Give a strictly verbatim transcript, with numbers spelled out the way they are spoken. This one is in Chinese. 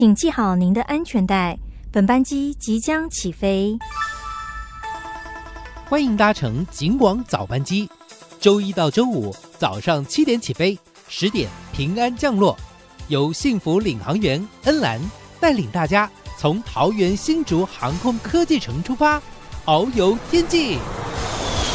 请系好您的安全带，本班机即将起飞。 欢迎搭乘警广早班机，周一到周五早上七点起飞，十点平安降落。由幸福领航员恩兰带领大家从桃园新竹航空科技城出发，遨游天际。